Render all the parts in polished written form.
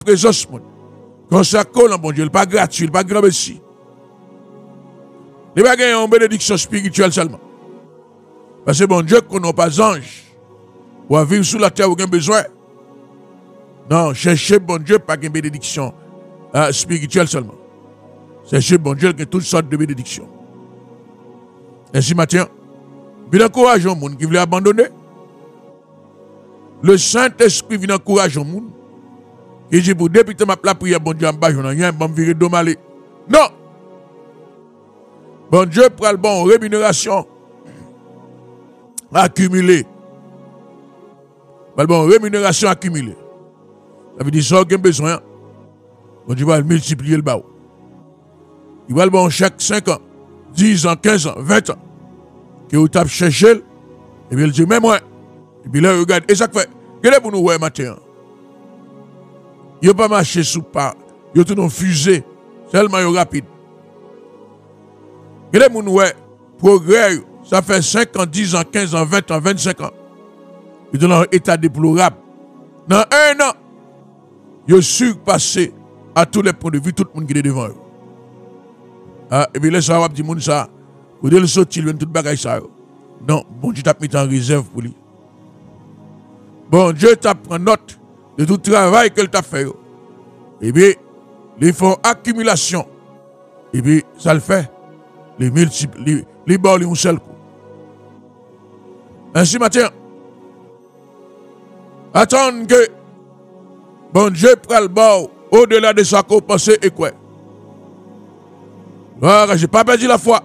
présence. Consacre dans bon Dieu, il n'est pas gratuit, il n'est pas grand messie. Il n'est pas une bénédiction spirituelle seulement. Parce que bon Dieu, qu'on n'a pas d'ange, ou à vivre sous la terre, ou a besoin. Non, cherchez bon Dieu, pas une bénédiction spirituelle seulement. Cherchez bon Dieu, qui a toutes sortes de bénédictions. Ainsi, matin, il encourage les gens qui veulent abandonner. Le Saint-Esprit vient encourager les gens qui dit pour députer la prière, bon Dieu, je n'ai rien, je vais virer de mal. Non! Bon Dieu prend le bon rémunération accumulée. Bon rémunération accumulée. Ça veut dire ça qu'il a besoin. Bon Dieu va multiplier le bas. Il va le bon chaque 5 ans, 10 ans, 15 ans, 20 ans. Que vous tapez chercher, et puis il dit, même moi. Et puis là, regarde, et ça fait, quel est pour nous, ouais, matin? Il n'a pas marché sous pas, il a tout fusé, tellement rapide. Quel est pour nous, ouais, progrès, ça fait 5 ans, 10 ans, 15 ans, 20 ans, 25 ans. Il est dans un état déplorable. Dans 1 an, il a surpassé à tous les points de vue tout le monde qui est devant eux. Ah, et puis là, ça va dire, ça. Vous devez le sortir, tout le bagage ça. Non, bon Dieu t'a mis en réserve pour lui. Bon Dieu t'a pris note de tout le travail qu'il t'a fait. Et puis, ils font accumulation. Et puis, ça le fait. Les multiples, les bords, un seul coup. Ainsi, matin, attendre que bon Dieu prenne le bord au-delà de sa pensée et quoi. Voilà, je n'ai pas perdu la foi.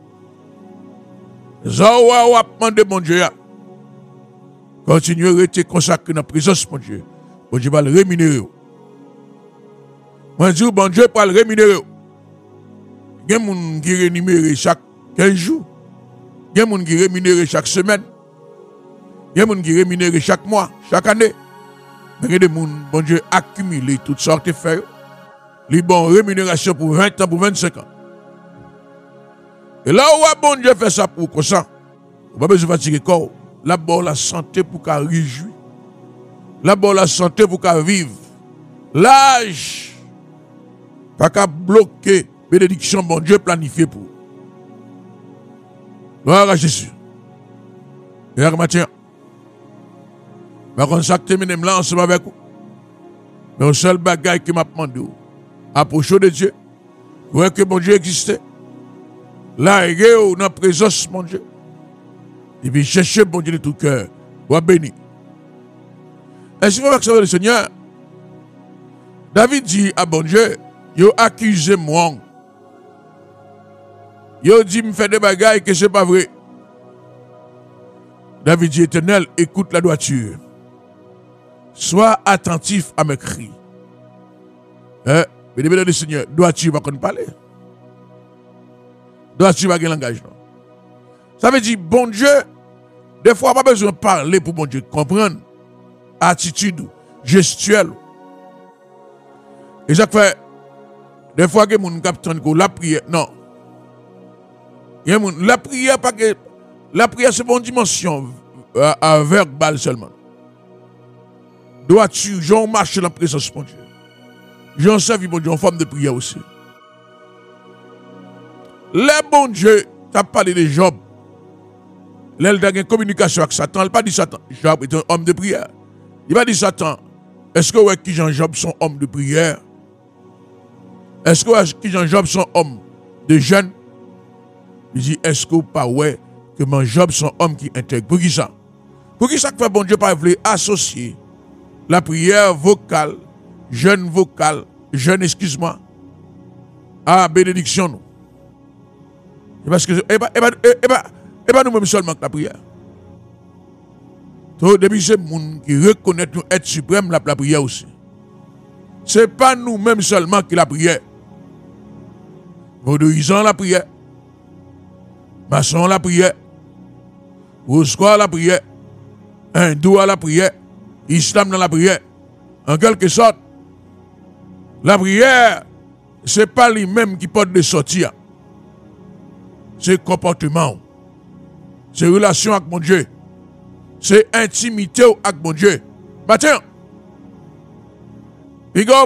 Zawa wa demandé mon Dieu. Continuez à rester consacré dans la présence mon Dieu. Bon Dieu va le rémunérer. Moi je dis bon Dieu va le rémunérer. Il y a des gens qui rémunèrent chaque 15 jours. Il y a des gens qui rémunèrent chaque semaine. Il y a des gens qui rémunèrent chaque mois, chaque année. Mais il y a des gens, bon Dieu, accumulé toutes sortes de faits. Les bonnes rémunérations pour 20 ans, pour 25 ans. Et là où bon Dieu fait ça pour comme ça, on n'a pas besoin de fatiguer le corps. Là-bas, la santé pour qu'elle réjouisse. Là-bas, la santé pour qu'elle vive. L'âge, pas qu'à bloquer bénédiction, bon Dieu planifié pour. Gloire à Jésus. Et à matin, par contre, ça termine là ensemble avec vous. Mais le seul bagage qui m'a demandé, approchez de Dieu, voyez que bon Dieu existait. Là, il est dans la présence, mon Dieu. Et puis, cherchez bon Dieu de tout cœur. Vous béni. Ainsi, vous observez le Seigneur. David dit à bon Dieu, il a accusé moi. Il a dit, me fait des bagailles que ce n'est pas vrai. David dit, Éternel, écoute la droiture. Sois attentif à mes cris. Mais le Seigneur, droiture va qu'on parler. Droiture va gagner langage. Non? Ça veut dire, bon Dieu, des fois, pas besoin de parler pour bon Dieu comprendre. Attitude, gestuelle. Et ça fait, des fois que mon capitaine la prière, non. La prière, pas que la prière, c'est une dimension verbale seulement. Dois-tu, j'en marche dans la présence de mon Dieu. J'en servi mon Dieu en forme de prière aussi. Le bon Dieu, tu as parlé de Job. L'elle a une communication avec Satan. Elle n'a pas dit Satan. Job est un homme de prière. Il n'a pas dit Satan. Est-ce que qui Jean-Job sont hommes de prière? Est-ce que qui Jean-Job sont hommes de jeûne? Il dit, est-ce que pas ouais que mon Job sont hommes qui intègrent? Pour qui ça? Pour qui ça que fait bon Dieu pas voulu associer la prière vocale, jeûne vocal, jeûne, excuse-moi, à bénédiction nous? Parce que, et pas nous-mêmes seulement que la prière. Donc, depuis c'est les gens qui reconnaissent nous être suprême la prière aussi. Ce n'est pas nous-mêmes seulement qui la prière. Vaudouisant la prière. Maçon la prière. Rousseau la prière. Hindou la prière. Islam dans la prière. En quelque sorte, la prière, ce n'est pas lui-même qui porte de sortir. C'est comportement. C'est relation avec mon Dieu. C'est intimité avec mon Dieu. Maintenant, Big up.